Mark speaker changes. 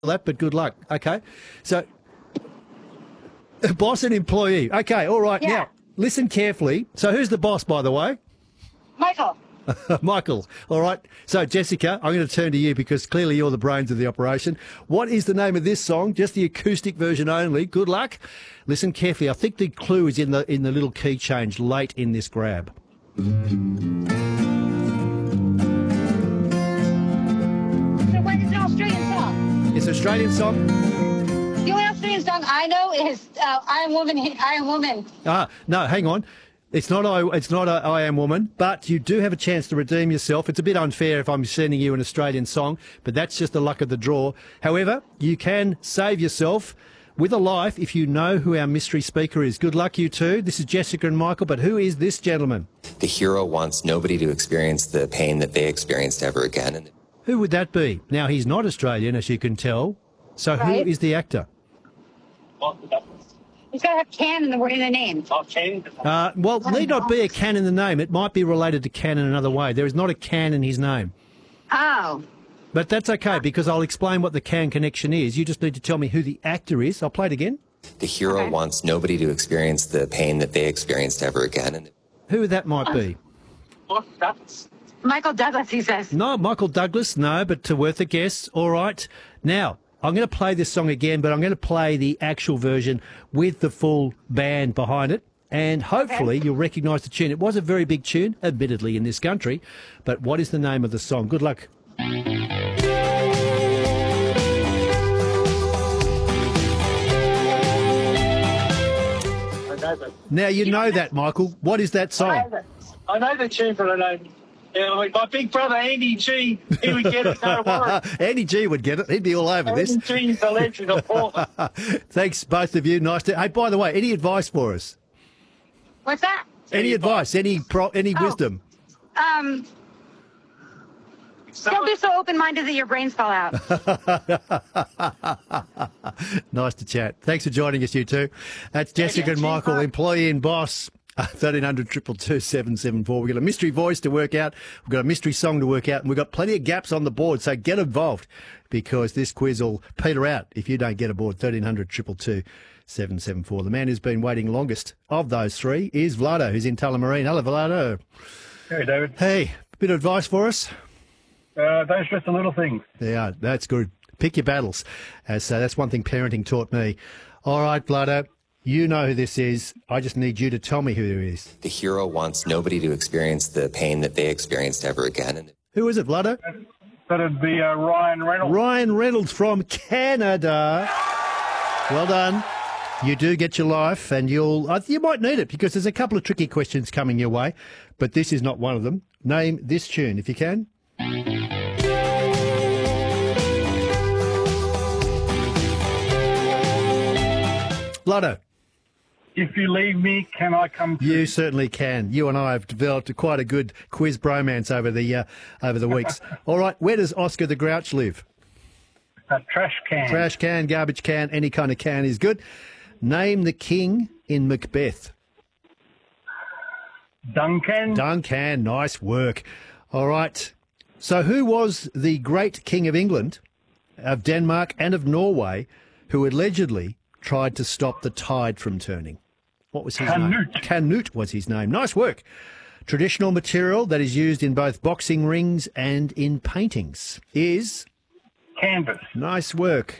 Speaker 1: that, but good luck. Okay. So, boss and employee. Okay, all right.
Speaker 2: Yeah.
Speaker 1: Now, listen carefully. So, who's the boss, by the way?
Speaker 2: Michael.
Speaker 1: Michael. All right. So, Jessica, I'm going to turn to you because clearly you're the brains of the operation. What is the name of this song? Just the acoustic version only. Good luck. Listen carefully. I think the clue is in the little key change late in this grab.
Speaker 2: So what is an Australian song?
Speaker 1: It's an Australian song.
Speaker 2: The only Australian song I know is I Am Woman, I Am Woman.
Speaker 1: No, hang on. It's not I Am Woman, but you do have a chance to redeem yourself. It's a bit unfair if I'm sending you an Australian song, but that's just the luck of the draw. However, you can save yourself with a life if you know who our mystery speaker is. Good luck, you two. This is Jessica and Michael, but who is this gentleman?
Speaker 3: The hero wants nobody to experience the pain that they experienced ever again. And
Speaker 1: Who would that be? Now, he's not Australian, as you can tell. So
Speaker 2: Right.
Speaker 1: who is the actor?
Speaker 2: He's got to have can in the name.
Speaker 1: Well, need not be a can in the name. It might be related to can in another way. There is not a can in his name.
Speaker 2: Oh.
Speaker 1: But that's okay, because I'll explain what the can connection is. You just need to tell me who the actor is. I'll play it again.
Speaker 3: the hero wants nobody to experience the pain that they experienced ever again. And
Speaker 1: Who that might be?
Speaker 2: Michael Douglas, he says.
Speaker 1: No, Michael Douglas, no, but worth a guess. All right. Now, I'm going to play this song again, but I'm going to play the actual version with the full band behind it. And hopefully you'll recognise the tune. It was a very big tune, admittedly, in this country. But what is the name of the song? Good luck. Now, you know that, Michael. What is that song?
Speaker 4: I know the tune, but I don't. Yeah, my big brother Andy G, he would get it. No worry.
Speaker 1: Andy G would get it. He'd be all over this.
Speaker 4: Andy G's the legend of Portland.
Speaker 1: Thanks, both of you. Nice to. Hey, by the way, any advice for us?
Speaker 2: What's that?
Speaker 1: Any advice? Any wisdom?
Speaker 2: Don't be so open-minded that your brains fall out.
Speaker 1: Nice to chat. Thanks for joining us, you two. That's Jessica and Michael, employee and boss. 1300 222 774. We've got a mystery voice to work out. We've got a mystery song to work out. And we've got plenty of gaps on the board. So get involved because this quiz will peter out if you don't get aboard. 1300 222 774. The man who's been waiting longest of those three is Vlado, who's in Tullamarine. Hello, Vlado.
Speaker 5: Hey, David.
Speaker 1: Hey, bit of advice for us?
Speaker 5: Don't stress the little things.
Speaker 1: Yeah, that's good. Pick your battles. So that's one thing parenting taught me. All right, Vlado, you know who this is. I just need you to tell me who it is.
Speaker 3: the hero wants nobody to experience the pain that they experienced ever again. And
Speaker 1: Who is it, Vlado?
Speaker 5: That'd be Ryan Reynolds.
Speaker 1: Ryan Reynolds from Canada. Well done. You do get your life, and you might need it because there's a couple of tricky questions coming your way, but this is not one of them. Name this tune, if you can. Vlado.
Speaker 5: If you leave me, can I come to
Speaker 1: You certainly can. You and I have developed quite a good quiz bromance over the weeks. All right, where does Oscar the Grouch live?
Speaker 5: a trash can?
Speaker 1: Trash can, garbage can, any kind of can is good. Name the king in Macbeth.
Speaker 5: Duncan.
Speaker 1: Duncan, nice work. All right. So who was the great king of England, of Denmark and of Norway, who allegedly tried to stop the tide from turning? What was his name? Canute was his name. Nice work. Traditional material that is used in both boxing rings and in paintings is?
Speaker 5: Canvas.
Speaker 1: Nice work.